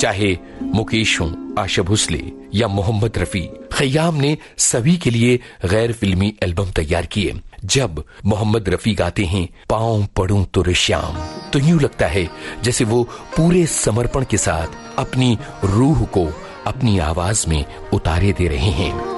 चाहे मुकेश हो, आशा भोसले या मोहम्मद रफी, खयाम ने सभी के लिए गैर फिल्मी एल्बम तैयार किए। जब मोहम्मद रफी गाते हैं पांव पड़ूं तुर श्याम, तो यूं लगता है जैसे वो पूरे समर्पण के साथ अपनी रूह को अपनी आवाज में उतारे दे रहे हैं।